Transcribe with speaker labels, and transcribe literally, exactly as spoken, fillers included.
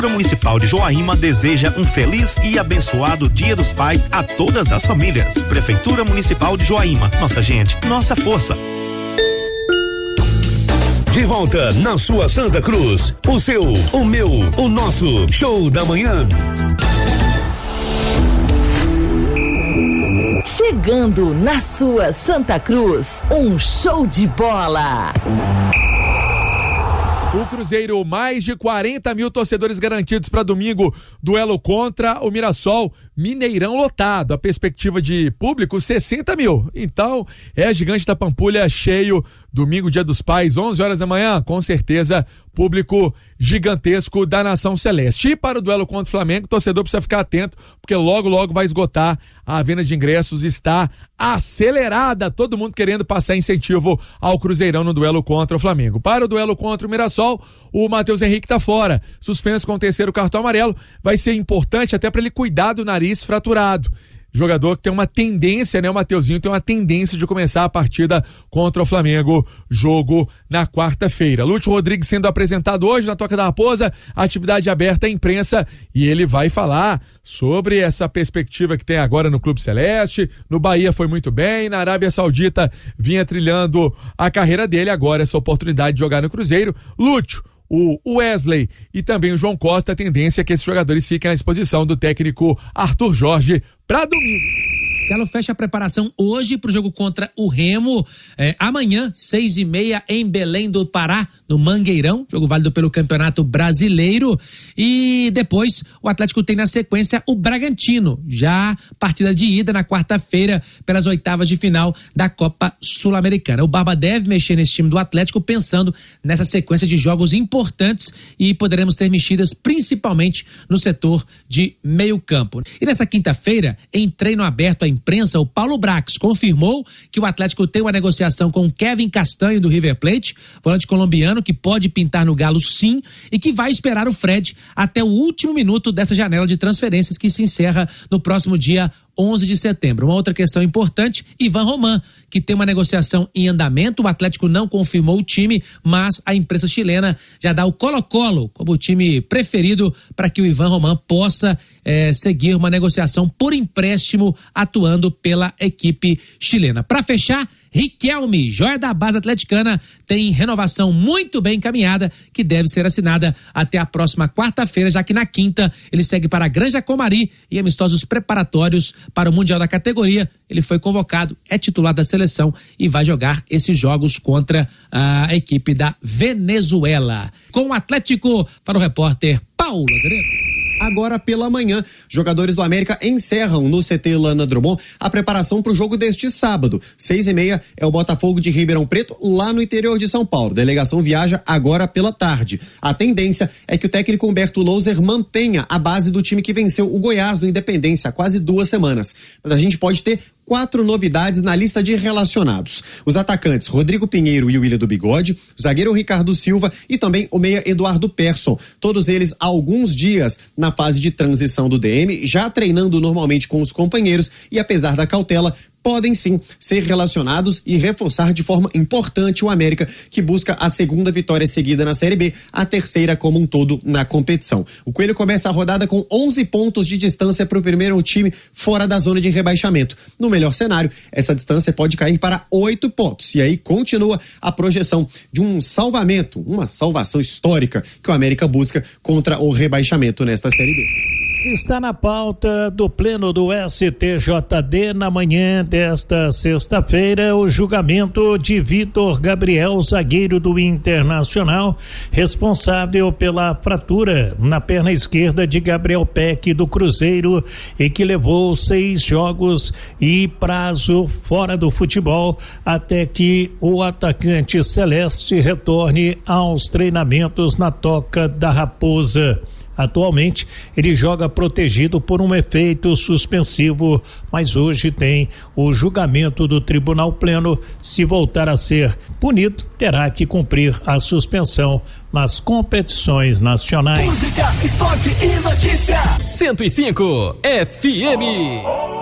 Speaker 1: A Municipal de Joaíma deseja um feliz e abençoado Dia dos Pais a todas as famílias. Prefeitura Municipal de Joaíma. Nossa gente, nossa força.
Speaker 2: De volta na sua Santa Cruz, o seu, o meu, o nosso show da manhã.
Speaker 3: Chegando na sua Santa Cruz, um show de bola.
Speaker 4: O Cruzeiro, mais de quarenta mil torcedores garantidos para domingo, duelo contra o Mirassol, Mineirão lotado, a perspectiva de público sessenta mil, então é Gigante da Pampulha cheio, domingo, Dia dos Pais, onze horas da manhã, com certeza público gigantesco da Nação Celeste. E para o duelo contra o Flamengo, o torcedor precisa ficar atento, porque logo logo vai esgotar, a venda de ingressos está acelerada, todo mundo querendo passar incentivo ao Cruzeirão no duelo contra o Flamengo. Para o duelo contra o Mirassol, o Matheus Henrique tá fora, suspenso com o terceiro cartão amarelo, vai ser importante até para ele cuidar do nariz fraturado. Jogador que tem uma tendência, né? O Mateuzinho tem uma tendência de começar a partida contra o Flamengo, jogo na quarta-feira. Lúcio Rodrigues sendo apresentado hoje na Toca da Raposa, atividade aberta à imprensa, e ele vai falar sobre essa perspectiva que tem agora no Clube Celeste. No Bahia foi muito bem, na Arábia Saudita vinha trilhando a carreira dele, agora essa oportunidade de jogar no Cruzeiro. Lúcio, o Wesley e também o João Costa, a tendência é que esses jogadores fiquem à disposição do técnico Arthur Jorge para domingo.
Speaker 5: Galo fecha a preparação hoje para o jogo contra o Remo, é, amanhã, seis e meia, em Belém do Pará, no Mangueirão, jogo válido pelo Campeonato Brasileiro. E depois o Atlético tem na sequência o Bragantino, já partida de ida na quarta-feira pelas oitavas de final da Copa Sul-Americana. O Barba deve mexer nesse time do Atlético pensando nessa sequência de jogos importantes e poderemos ter mexidas principalmente no setor de meio campo. E nessa quinta-feira, em treino aberto à imprensa, o Paulo Brax confirmou que o Atlético tem uma negociação com o Kevin Castanho do River Plate, volante colombiano que pode pintar no Galo sim, e que vai esperar o Fred até o último minuto dessa janela de transferências que se encerra no próximo dia onze de setembro. Uma outra questão importante, Ivan Roman, que tem uma negociação em andamento. O Atlético não confirmou o time, mas a imprensa chilena já dá o Colo-Colo como o time preferido para que o Ivan Roman possa eh, seguir uma negociação por empréstimo atuando pela equipe chilena. Para fechar, Riquelme, joia da base atleticana, tem renovação muito bem encaminhada que deve ser assinada até a próxima quarta-feira, já que na quinta ele segue para a Granja Comari e amistosos preparatórios para o Mundial da categoria. Ele foi convocado, é titular da seleção e vai jogar esses jogos contra a equipe da Venezuela. Com o Atlético, para o repórter Paulo Azeredo.
Speaker 6: Agora pela manhã, jogadores do América encerram no C T Lana Drummond a preparação para o jogo deste sábado. Seis e meia é o Botafogo de Ribeirão Preto, lá no interior de São Paulo. A delegação viaja agora pela tarde. A tendência é que o técnico Humberto Louser mantenha a base do time que venceu o Goiás no Independência há quase duas semanas. Mas a gente pode ter quatro novidades na lista de relacionados. Os atacantes Rodrigo Pinheiro e o Willian do Bigode, o zagueiro Ricardo Silva e também o meia Eduardo Persson. Todos eles há alguns dias na fase de transição do D M, já treinando normalmente com os companheiros e, apesar da cautela, podem sim ser relacionados e reforçar de forma importante o América, que busca a segunda vitória seguida na Série B, a terceira como um todo na competição. O Coelho começa a rodada com onze pontos de distância para o primeiro time fora da zona de rebaixamento. No melhor cenário, essa distância pode cair para oito pontos. E aí continua a projeção de um salvamento, uma salvação histórica que o América busca contra o rebaixamento nesta Série B.
Speaker 7: Está na pauta do Pleno do S T J D na manhã desta sexta-feira o julgamento de Vitor Gabriel, zagueiro do Internacional, responsável pela fratura na perna esquerda de Gabriel Peck do Cruzeiro e que levou seis jogos e prazo fora do futebol até que o atacante celeste retorne aos treinamentos na Toca da Raposa. Atualmente, ele joga protegido por um efeito suspensivo, mas hoje tem o julgamento do Tribunal Pleno. Se voltar a ser punido, terá que cumprir a suspensão nas competições nacionais.
Speaker 2: Música, esporte e notícia. cento e cinco F M.